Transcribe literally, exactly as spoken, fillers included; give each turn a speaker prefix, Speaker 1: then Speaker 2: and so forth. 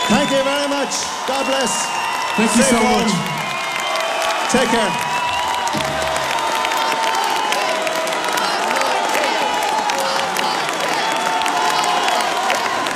Speaker 1: Thank you very much. God bless.
Speaker 2: Thank you
Speaker 1: Safe
Speaker 2: so
Speaker 1: watch.
Speaker 2: much.
Speaker 1: Take care.